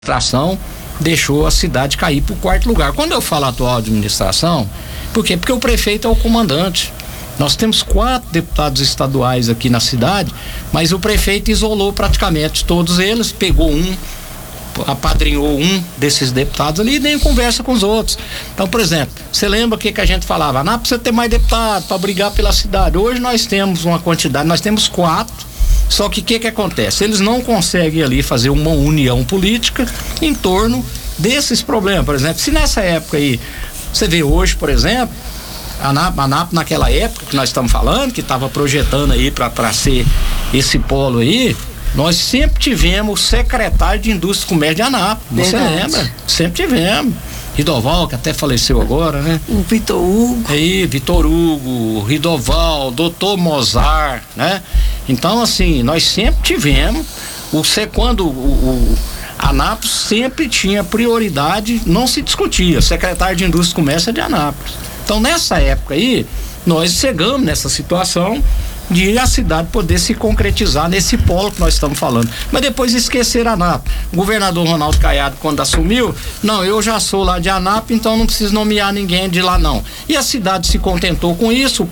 administração deixou a cidade cair para o quarto lugar. Quando eu falo atual administração, por quê? Porque o prefeito é o comandante. Nós temos 4 deputados estaduais aqui na cidade, mas o prefeito isolou praticamente todos eles, pegou apadrinhou um desses deputados ali e nem conversa com os outros. Então, por exemplo, você lembra que a gente falava, precisa ter mais deputado para brigar pela cidade. Hoje nós temos uma quantidade, nós temos 4. Só que o que acontece? Eles não conseguem ali fazer uma união política em torno desses problemas. Por exemplo, se nessa época aí, você vê hoje, por exemplo, a ANAP naquela época que nós estamos falando, que estava projetando aí para ser esse polo aí, nós sempre tivemos o secretário de Indústria e Comércio de ANAP. Você lembra? Sempre tivemos. Ridoval, que até faleceu agora, né? O Vitor Hugo. Aí, Vitor Hugo, Ridoval, Dr. Mozart, né? Então, assim, nós sempre tivemos, quando a ANAP sempre tinha prioridade, não se discutia, secretário de Indústria e Comércio é de Anápolis. Então, nessa época aí, nós chegamos nessa situação de a cidade poder se concretizar nesse polo que nós estamos falando. Mas depois esquecer a ANAP. O governador Ronaldo Caiado, quando assumiu, eu já sou lá de ANAP, então não preciso nomear ninguém de lá não. E a cidade se contentou com isso.